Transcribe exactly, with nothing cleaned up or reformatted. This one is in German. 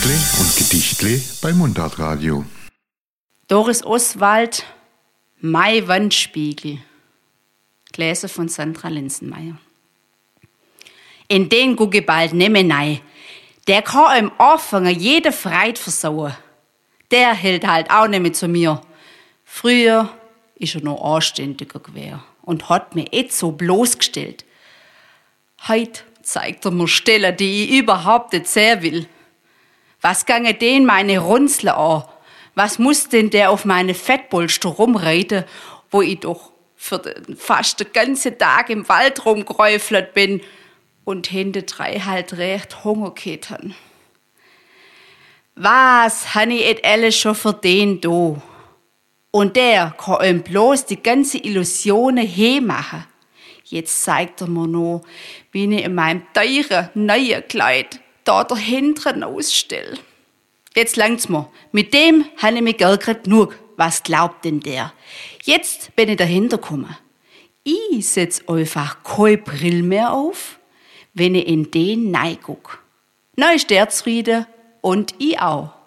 Geschichtle und Gedichtle bei Mundartradio. Doris Oswald, Mai Wandspiegel. Gläser von Sandra Linsenmeier. In den gucke bald nimmer nei. Der kann im Anfangen jede Freit versauen. Der hält halt auch nimmer zu mir. Früher ist er noch anständiger gewesen und hat mir et so bloßgestellt. Heut zeigt er mir Stellen, die ich überhaupt nicht sehen will. Was gange den meine Runzle an? Was muss denn der auf meine Fettpolster rumreiten, wo ich doch für den fast den ganzen Tag im Wald rumgeräufelt bin und hinter drei halt recht Hunger gehabt han. Was han ich et alles schon für den do? Und der kann ihm bloß die ganze Illusionen hemachen. Jetzt zeigt er mir noch, wie ich in meinem teuren, neuen Kleid da dahinter ausstelle. Jetzt langt's mir. Mit dem habe ich mich gar grad genug. Was glaubt denn der? Jetzt bin ich dahinter gekommen. Ich setz einfach keine Brille mehr auf, wenn ich in den nein guck. Neu ist der zufrieden und ich auch.